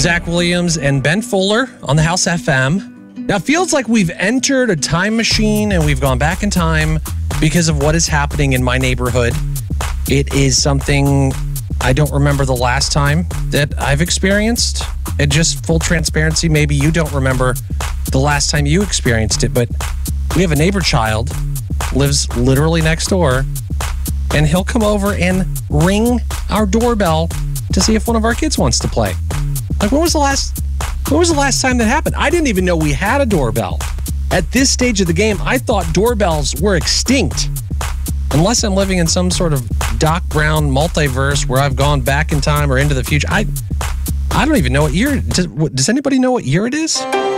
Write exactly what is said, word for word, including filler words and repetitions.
Zach Williams and Ben Fuller on the House F M. Now, it feels like we've entered a time machine and we've gone back in time because of what is happening in my neighborhood. It is something I don't remember the last time that I've experienced. And just full transparency, maybe you don't remember the last time you experienced it, but we have a neighbor child, lives literally next door, and he'll come over and ring our doorbell to see if one of our kids wants to play. Like, when was the last when was the last time that happened? I didn't even know we had a doorbell. At this stage of the game, I thought doorbells were extinct. Unless I'm living in some sort of Doc Brown multiverse where I've gone back in time or into the future. I I don't even know what year. Does, does anybody know what year it is?